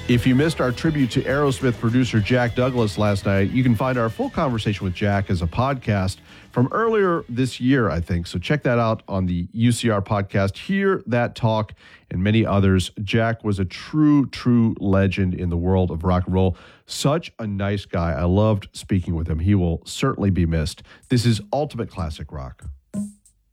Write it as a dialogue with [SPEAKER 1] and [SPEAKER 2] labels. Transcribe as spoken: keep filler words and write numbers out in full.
[SPEAKER 1] If you missed our tribute to Aerosmith producer Jack Douglas last night, you can find our full conversation with Jack as a podcast from earlier this year, I think. So check that out on the U C R podcast. Hear that talk and many others. Jack was a true, true legend in the world of rock and roll. Such a nice guy. I loved speaking with him. He will certainly be missed. This is Ultimate Classic Rock.